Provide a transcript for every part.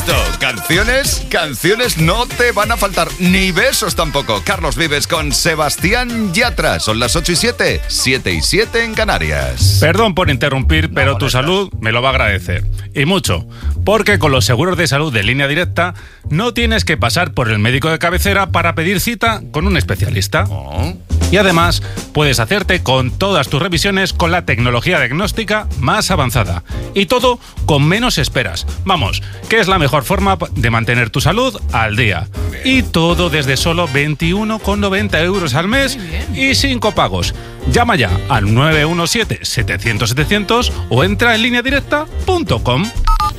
Exacto. Canciones no te van a faltar, ni besos tampoco. Carlos Vives con Sebastián Yatra. Son las 8:07, 7:07 en Canarias. Perdón por interrumpir, pero tu salud me lo va a agradecer. Y mucho. Porque con los seguros de salud de Línea Directa no tienes que pasar por el médico de cabecera para pedir cita con un especialista. Y además puedes hacerte con todas tus revisiones con la tecnología diagnóstica más avanzada. Y todo con menos esperas. Vamos, que es la mejor forma de mantener tu salud al día. Y todo desde solo 21,90 euros al mes y sin copagos. Llama ya al 917-700-700 o entra en lineadirecta.com.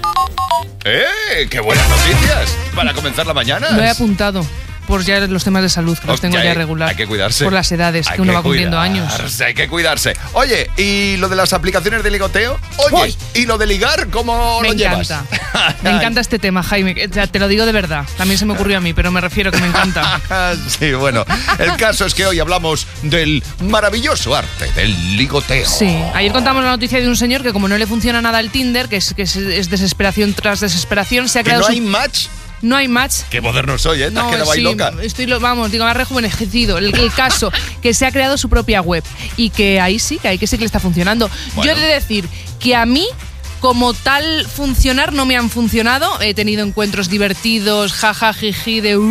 ¡Qué buenas noticias! Para comenzar la mañana. Lo he apuntado. Por ya los temas de salud, que los tengo ya regular. Hay que cuidarse. Por las edades, que uno va cumpliendo años. Hay que cuidarse. Oye, ¿y lo de las aplicaciones de ligoteo? Oye, ¿y lo de ligar? ¿Cómo lo llevas? Me encanta este tema, Jaime. Te lo digo de verdad. También se me ocurrió a mí, pero me refiero que me encanta. Sí, bueno. El caso es que hoy hablamos del maravilloso arte del ligoteo. Sí. Ayer contamos la noticia de un señor que como no le funciona nada el Tinder, que es desesperación tras desesperación, se ha creado... ¿Que no hay match? No hay match. Qué moderno soy, ¿eh? Te has quedado ahí loca. Me ha rejuvenecido. El caso, que se ha creado su propia web y que ahí sí que le está funcionando. Bueno. Yo he de decir que a mí, como tal funcionar, no me han funcionado. He tenido encuentros divertidos, jiji, de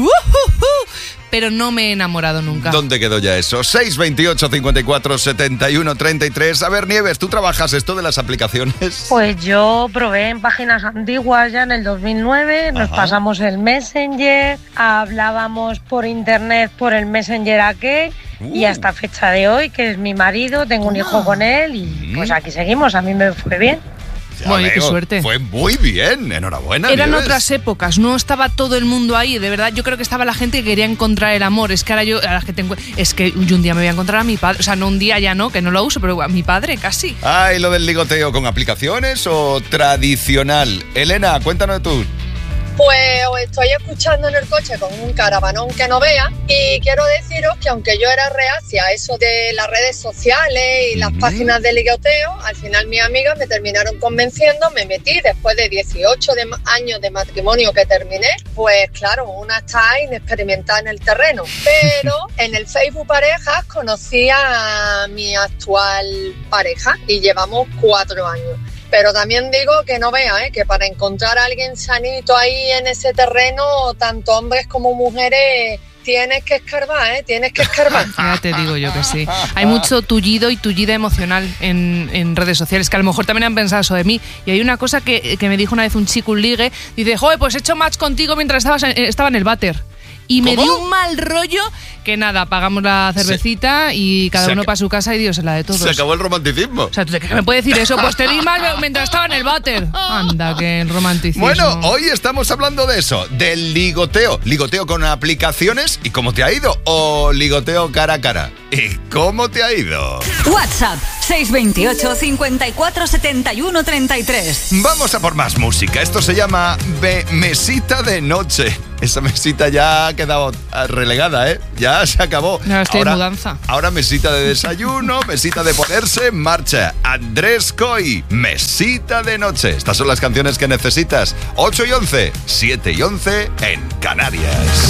pero no me he enamorado nunca. ¿Dónde quedó ya eso? 628 54 71 33. A ver, Nieves, ¿tú trabajas esto de las aplicaciones? Pues yo probé en páginas antiguas ya en el 2009. Nos pasamos el Messenger, hablábamos por internet por el Messenger aquel. Y hasta fecha de hoy, que es mi marido, tengo un hijo con él y pues aquí seguimos. A mí me fue bien. Bueno, qué suerte. Fue muy bien, enhorabuena. Eran Nieves. otras épocas, no estaba todo el mundo ahí, de verdad. Yo creo que estaba la gente que quería encontrar el amor. Es que ahora yo un día me voy a encontrar a mi padre, o sea, no un día ya no, que no lo uso, pero a mi padre casi. ¿Y lo del ligoteo con aplicaciones o tradicional? Elena, cuéntanos tú. Pues os estoy escuchando en el coche con un caravanón que no vea y quiero deciros que aunque yo era reacia a eso de las redes sociales y las páginas de ligoteo, al final mis amigas me terminaron convenciendo, me metí después de 18 años de matrimonio que terminé, pues claro, una está inexperimentada en el terreno, pero en el Facebook Parejas conocí a mi actual pareja y llevamos 4 años. Pero también digo que no vea, que para encontrar a alguien sanito ahí en ese terreno, tanto hombres como mujeres, tienes que escarbar, tienes que escarbar. Ya te digo yo que sí. Hay mucho tullido y tullida emocional en redes sociales, que a lo mejor también han pensado eso de mí. Y hay una cosa que me dijo una vez un chico, un ligue, dice, joder, pues he hecho match contigo mientras estaba en el váter. Y me dio un mal rollo que nada, pagamos la cervecita y cada uno para su casa y Dios es la de todos. Se acabó el romanticismo. O sea, ¿tú me puedes decir eso? Pues te di mal mientras estaba en el váter. Anda, que el romanticismo. Bueno, hoy estamos hablando de eso, del ligoteo. Ligoteo con aplicaciones. ¿Y cómo te ha ido? O ligoteo cara a cara. ¿Y cómo te ha ido? WhatsApp 628 54 71 33. Vamos a por más música. Esto se llama Mesita de Noche. Esa mesita ya ha quedado relegada, ¿eh? Ya se acabó. No, estoy en mudanza. Ahora mesita de desayuno, mesita de ponerse en marcha. Andrés Coy, Mesita de Noche. Estas son las canciones que necesitas. 8 y 11, 7 y 11 en Canarias.